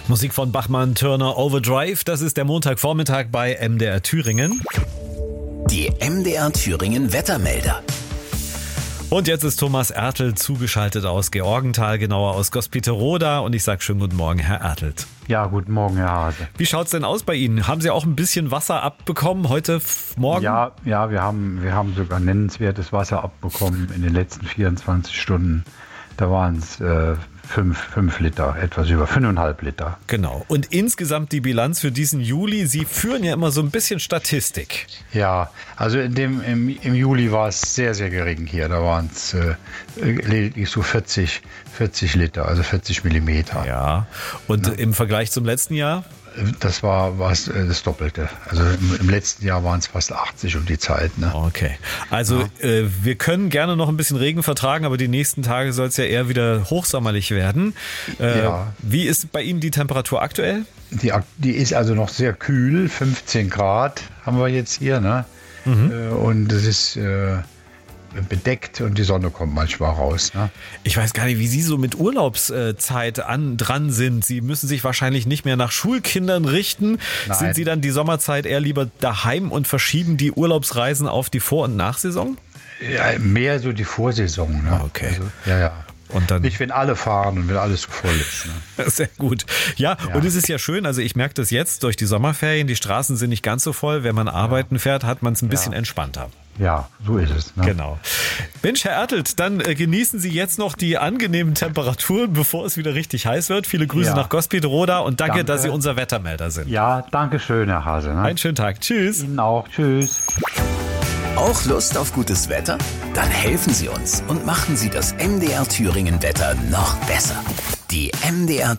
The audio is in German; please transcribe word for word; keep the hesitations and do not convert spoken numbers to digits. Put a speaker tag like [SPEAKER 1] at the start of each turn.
[SPEAKER 1] Musik von Bachmann Turner, Overdrive. Das ist der Montagvormittag bei M D R Thüringen.
[SPEAKER 2] Die M D R Thüringen Wettermelder.
[SPEAKER 1] Und jetzt ist Thomas Ertl zugeschaltet aus Georgenthal, genauer aus Gospiterode. Und ich sage schönen guten Morgen, Herr Ertl.
[SPEAKER 3] Ja, guten Morgen, Herr Hase.
[SPEAKER 1] Wie schaut's denn aus bei Ihnen? Haben Sie auch ein bisschen Wasser abbekommen heute f- Morgen?
[SPEAKER 3] Ja, ja, wir haben, wir haben sogar nennenswertes Wasser abbekommen in den letzten vierundzwanzig Stunden. Da waren es äh, fünf, fünf Liter, etwas über fünfeinhalb Liter.
[SPEAKER 1] Genau. Und insgesamt die Bilanz für diesen Juli. Sie führen ja immer so ein bisschen Statistik.
[SPEAKER 3] Ja, also in dem, im, im Juli war es sehr, sehr gering hier. Da waren es äh, lediglich so vierzig, vierzig Liter, also vierzig Millimeter.
[SPEAKER 1] Ja. Und ja. Im Vergleich zum letzten Jahr?
[SPEAKER 3] Das war was das Doppelte. Also im, im letzten Jahr waren es fast achtzig um die Zeit. Ne?
[SPEAKER 1] Okay. Also ja. äh, wir können gerne noch ein bisschen Regen vertragen, aber die nächsten Tage soll es ja eher wieder hochsommerlich werden. Äh, ja. Wie ist bei Ihnen die Temperatur aktuell?
[SPEAKER 3] Die, die ist also noch sehr kühl, fünfzehn Grad haben wir jetzt hier. Ne? Mhm. Äh, und es ist äh, bedeckt und die Sonne kommt manchmal raus. Ne?
[SPEAKER 1] Ich weiß gar nicht, wie Sie so mit Urlaubszeit an, dran sind. Sie müssen sich wahrscheinlich nicht mehr nach Schulkindern richten. Nein. Sind Sie dann die Sommerzeit eher lieber daheim und verschieben die Urlaubsreisen auf die Vor- und Nachsaison?
[SPEAKER 3] Ja, mehr so die Vorsaison. Ne?
[SPEAKER 1] Okay.
[SPEAKER 3] Also, ja, ja.
[SPEAKER 1] Und dann
[SPEAKER 3] nicht, wenn alle fahren und wenn alles so voll ist. Ne?
[SPEAKER 1] Sehr gut. Ja, ja, und es ist ja schön, also ich merke das jetzt durch die Sommerferien, die Straßen sind nicht ganz so voll. Wenn man arbeiten ja. fährt, hat man es ein bisschen ja. entspannter.
[SPEAKER 3] Ja, so ist es. Ne?
[SPEAKER 1] Genau. Mensch, Herr Ertl, dann äh, genießen Sie jetzt noch die angenehmen Temperaturen, bevor es wieder richtig heiß wird. Viele Grüße ja. nach Gospiterode und danke, danke, dass Sie unser Wettermelder sind.
[SPEAKER 3] Ja, danke schön, Herr Hase. Ne?
[SPEAKER 1] Einen schönen Tag. Tschüss.
[SPEAKER 3] Ihnen auch. Tschüss.
[SPEAKER 2] Auch Lust auf gutes Wetter? Dann helfen Sie uns und machen Sie das M D R Thüringen Wetter noch besser. Die M D R